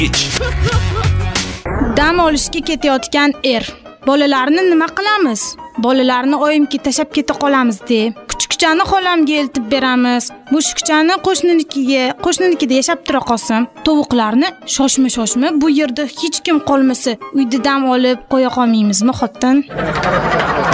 Dam olishga ketayotgan Bolalarni nima qilamiz? Bolalarni oyimga tashab keta qolamiz deb, kuchukchani xolamga eltib beramiz. Mushukchani qo'shninikida yashab tura qolsin. Tovuqlarni shoshma bu yerda hech kim qolmasa, uyda dam olib qo'ya qolmaymizmi, xotin?